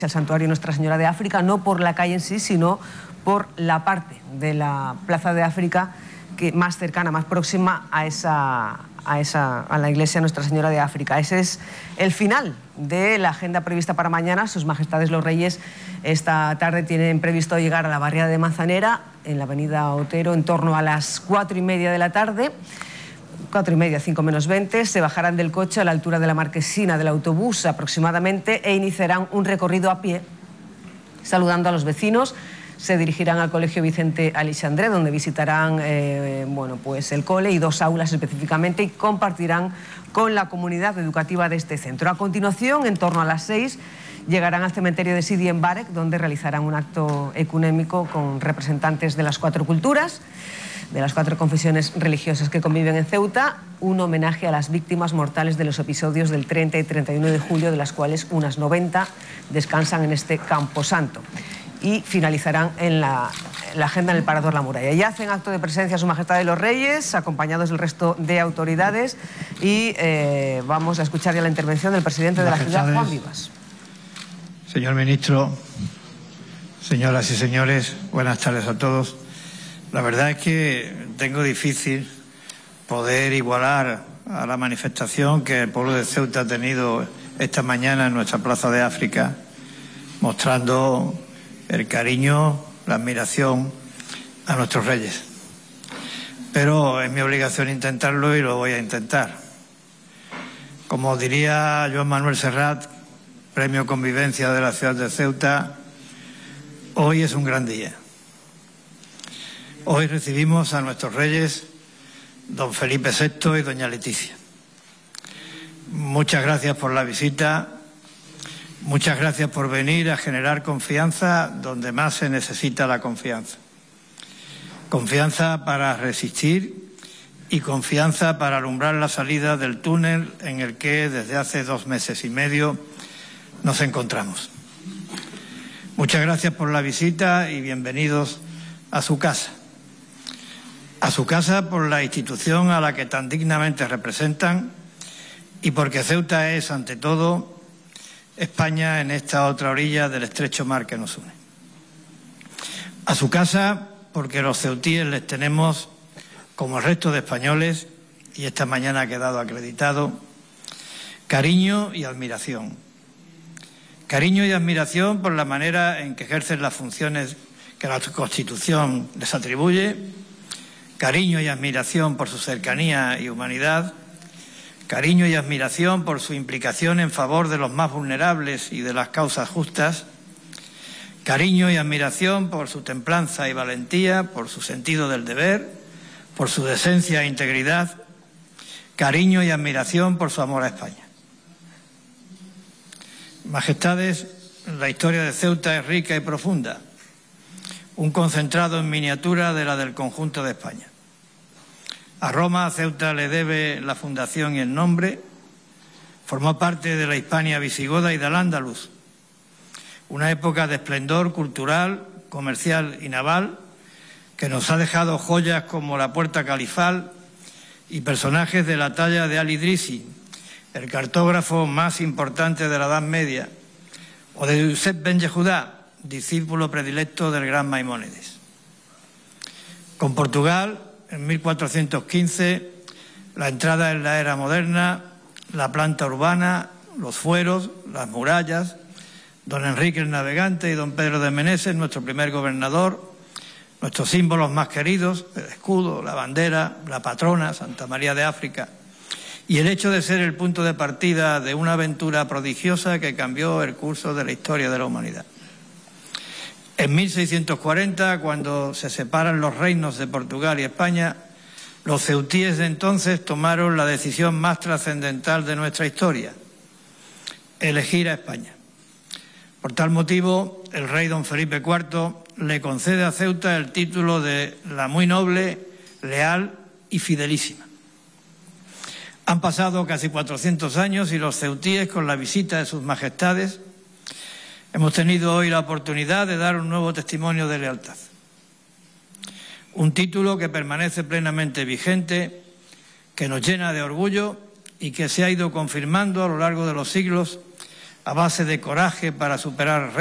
al santuario Nuestra Señora de África, no por la calle en sí, sino por la parte de la Plaza de África que más cercana, más próxima a la iglesia Nuestra Señora de África. Ese es el final de la agenda prevista para mañana. Sus Majestades los Reyes esta tarde tienen previsto llegar a la barriada de Manzanera, en la avenida Otero, en torno a las 4:30 de la tarde. 4:30, 5 menos 20, se bajarán del coche a la altura de la marquesina del autobús aproximadamente e iniciarán un recorrido a pie, saludando a los vecinos. Se dirigirán al Colegio Vicente Aleixandre, donde visitarán pues el cole y 2 aulas específicamente, y compartirán con la comunidad educativa de este centro. A continuación, en torno a las 6, llegarán al cementerio de Sidi en Barek, donde realizarán un acto ecuménico con representantes de las 4 culturas, de las 4 confesiones religiosas que conviven en Ceuta, un homenaje a las víctimas mortales de los episodios del 30 y 31 de julio, de las cuales unas 90 descansan en este camposanto. Y finalizarán en la agenda en el Parador La Muralla. Ya hacen acto de presencia Su Majestad de los Reyes, acompañados del resto de autoridades, y vamos a escuchar ya la intervención del presidente de la ciudad, Juan Vivas. Señor ministro, señoras y señores, buenas tardes a todos. La verdad es que tengo difícil poder igualar a la manifestación que el pueblo de Ceuta ha tenido esta mañana en nuestra Plaza de África, mostrando el cariño, la admiración a nuestros reyes. Pero es mi obligación intentarlo y lo voy a intentar. Como diría Joan Manuel Serrat, Premio Convivencia de la ciudad de Ceuta, hoy es un gran día. Hoy recibimos a nuestros reyes, don Felipe VI y doña Leticia. Muchas gracias por la visita, muchas gracias por venir a generar confianza donde más se necesita la confianza. Confianza para resistir y confianza para alumbrar la salida del túnel en el que desde hace 2 meses y medio nos encontramos. Muchas gracias por la visita y bienvenidos a su casa. A su casa por la institución a la que tan dignamente representan y porque Ceuta es, ante todo, España en esta otra orilla del estrecho mar que nos une. A su casa porque los ceutíes les tenemos, como el resto de españoles, y esta mañana ha quedado acreditado, cariño y admiración. Cariño y admiración por la manera en que ejercen las funciones que la Constitución les atribuye. Cariño y admiración por su cercanía y humanidad, cariño y admiración por su implicación en favor de los más vulnerables y de las causas justas, cariño y admiración por su templanza y valentía, por su sentido del deber, por su decencia e integridad, cariño y admiración por su amor a España. Majestades, la historia de Ceuta es rica y profunda, un concentrado en miniatura de la del conjunto de España. A Roma, Ceuta le debe la fundación y el nombre. Formó parte de la Hispania visigoda y del Andaluz, una época de esplendor cultural, comercial y naval que nos ha dejado joyas como la Puerta Califal y personajes de la talla de Al-Idrisi, el cartógrafo más importante de la Edad Media, o de Yusef Ben Yehudá, discípulo predilecto del gran Maimónides. Con Portugal, en 1415, la entrada en la era moderna, la planta urbana, los fueros, las murallas, don Enrique el Navegante y don Pedro de Meneses, nuestro primer gobernador, nuestros símbolos más queridos, el escudo, la bandera, la patrona, Santa María de África, y el hecho de ser el punto de partida de una aventura prodigiosa que cambió el curso de la historia de la humanidad. En 1640, cuando se separan los reinos de Portugal y España, los ceutíes de entonces tomaron la decisión más trascendental de nuestra historia: elegir a España. Por tal motivo, el rey don Felipe IV le concede a Ceuta el título de la muy noble, leal y fidelísima. Han pasado casi 400 años y los ceutíes, con la visita de sus majestades, hemos tenido hoy la oportunidad de dar un nuevo testimonio de lealtad. Un título que permanece plenamente vigente, que nos llena de orgullo y que se ha ido confirmando a lo largo de los siglos a base de coraje para superar